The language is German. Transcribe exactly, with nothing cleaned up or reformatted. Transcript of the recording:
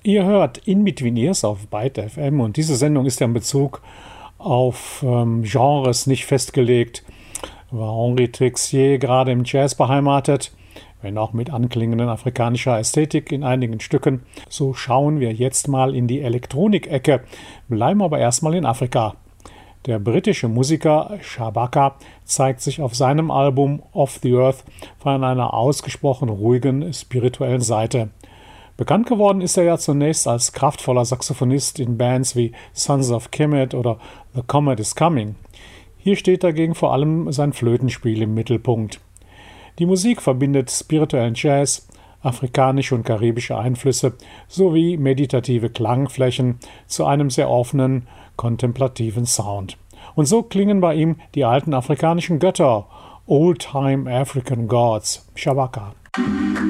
Ihr hört In Between Ears auf Byte F M und diese Sendung ist ja in Bezug auf ähm, Genres nicht festgelegt. War Henri Texier gerade im Jazz beheimatet, wenn auch mit anklingenden afrikanischer Ästhetik in einigen Stücken. So schauen wir jetzt mal in die Elektronik-Ecke, bleiben aber erstmal in Afrika. Der britische Musiker Shabaka zeigt sich auf seinem Album Off the Earth von einer ausgesprochen ruhigen, spirituellen Seite. Bekannt geworden ist er ja zunächst als kraftvoller Saxophonist in Bands wie Sons of Kemet oder The Comet is Coming. Hier steht dagegen vor allem sein Flötenspiel im Mittelpunkt. Die Musik verbindet spirituellen Jazz, afrikanische und karibische Einflüsse sowie meditative Klangflächen zu einem sehr offenen, kontemplativen Sound. Und so klingen bei ihm die alten afrikanischen Götter, Old-Time African Gods, Shabaka.